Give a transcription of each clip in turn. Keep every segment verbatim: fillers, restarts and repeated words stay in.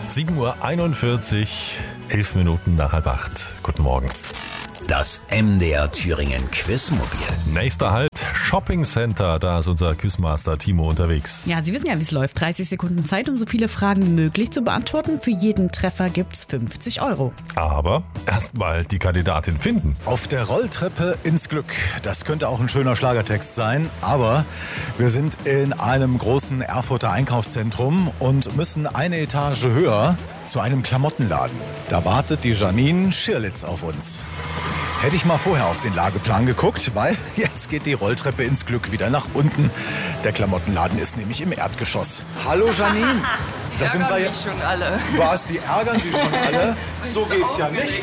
sieben Uhr einundvierzig, elf Minuten nach halb acht. Guten Morgen. Das M D R Thüringen Quizmobil. Nächster Halt, Shopping Center. Da ist unser Quizmaster Timo unterwegs. Ja, Sie wissen ja, wie es läuft. dreißig Sekunden Zeit, um so viele Fragen wie möglich zu beantworten. Für jeden Treffer gibt's fünfzig Euro. Aber erstmal die Kandidatin finden. Auf der Rolltreppe ins Glück. Das könnte auch ein schöner Schlagertext sein. Aber wir sind in einem großen Erfurter Einkaufszentrum und müssen eine Etage höher zu einem Klamottenladen. Da wartet die Janine Schirlitz auf uns. Hätte ich mal vorher auf den Lageplan geguckt, weil jetzt geht die Rolltreppe ins Glück wieder nach unten. Der Klamottenladen ist nämlich im Erdgeschoss. Hallo Janine. Da ärgern sind wir ja. mich schon alle. Was, die ärgern Sie schon alle? So geht's ja nicht.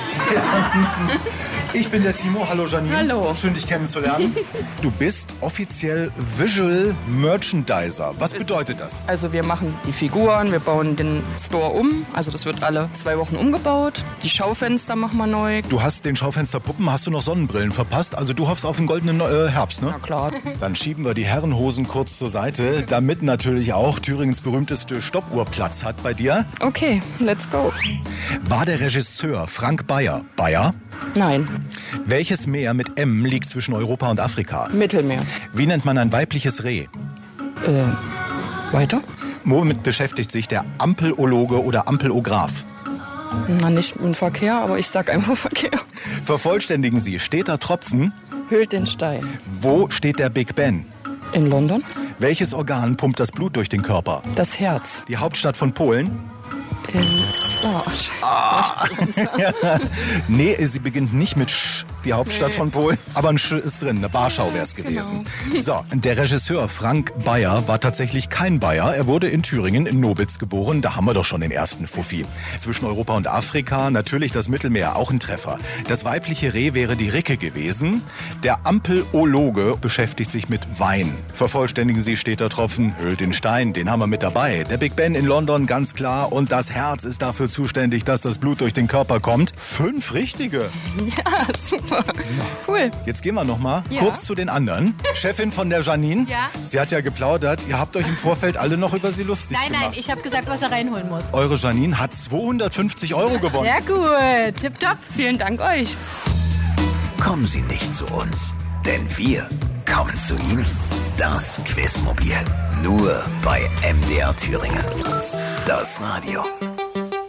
Ich bin der Timo. Hallo Janine. Hallo. Schön, dich kennenzulernen. Du bist offiziell Visual Merchandiser. Was bedeutet das? Also wir machen die Figuren, wir bauen den Store um. Also das wird alle zwei Wochen umgebaut. Die Schaufenster machen wir neu. Du hast den Schaufensterpuppen, hast du noch Sonnenbrillen verpasst? Also du hoffst auf einen goldenen äh, Herbst, ne? Na klar. Dann schieben wir die Herrenhosen kurz zur Seite, damit natürlich auch Thüringens berühmteste Stoppuhr Platz hat bei dir. Okay, let's go. War der Regisseur Frank Bayer Bayer? Nein, Welches Meer mit M liegt zwischen Europa und Afrika? Mittelmeer. Wie nennt man ein weibliches Reh? Äh, weiter? Womit beschäftigt sich der Ampelologe oder Ampelograph? Na, nicht mit dem Verkehr, aber ich sag einfach Verkehr. Vervollständigen Sie. Steter Tropfen. Höhlt den Stein. Wo steht der Big Ben? In London? Welches Organ pumpt das Blut durch den Körper? Das Herz. Die Hauptstadt von Polen? In, oh, scheiße. Nee, sie beginnt nicht mit Sch, die Hauptstadt nee. von Polen. Aber ein Sch ist drin, eine Warschau wäre es gewesen. Genau. So, der Regisseur Frank Bayer war tatsächlich kein Bayer. Er wurde in Thüringen, in Nobitz geboren. Da haben wir doch schon den ersten Fuffi. Zwischen Europa und Afrika, natürlich das Mittelmeer, auch ein Treffer. Das weibliche Reh wäre die Ricke gewesen. Der Ampelologe beschäftigt sich mit Wein. Vervollständigen Sie Steter Tropfen, höhlt den Stein, den haben wir mit dabei. Der Big Ben in London, ganz klar. Und das Herz ist dafür zuständig, dass das Blut durch den Körper kommt. Fünf richtige. Ja, super. Cool. Jetzt gehen wir noch mal Ja. kurz zu den anderen. Chefin von der Janine, Ja? sie hat ja geplaudert. Ihr habt euch im Vorfeld alle noch über sie lustig Nein, nein, gemacht. ich habe gesagt, was er reinholen muss. Eure Janine hat zweihundertfünfzig Euro gewonnen. Sehr gut, tipptopp. Vielen Dank euch. Kommen Sie nicht zu uns, denn wir kommen zu Ihnen. Das Quizmobil. Nur bei M D R Thüringen. Das Radio.